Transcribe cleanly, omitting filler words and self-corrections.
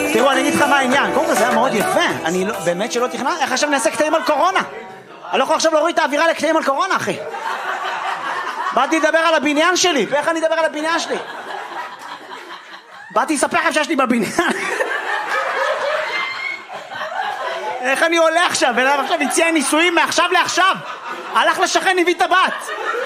תראו, אני אגיד לך מה העניין. קודם כל זה היה מאוד יפה. אני באמת שלא תכנן. איך עכשיו נעשה קטעים על קורונה? אני לא יכול עכשיו להוריד את האווירה לקטעים על קורונה, אחי. באתי לדבר על הבניין שלי. ואיך אני אדבר על הבניין שלי? באתי לספר לכם שיש לי בבניין. איך אני עולה עכשיו? ועכשיו הציע נישואים מעכשיו לעכשיו. הלך לשכן, הביא את הבת.